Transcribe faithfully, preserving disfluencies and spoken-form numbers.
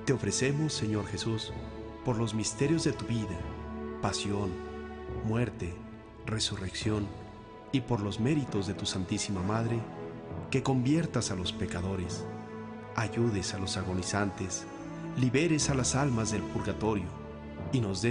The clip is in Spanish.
Te ofrecemos, Señor Jesús, por los misterios de tu vida, pasión, muerte, resurrección, y por los méritos de tu Santísima Madre, que conviertas a los pecadores, ayudes a los agonizantes, liberes a las almas del purgatorio y nos des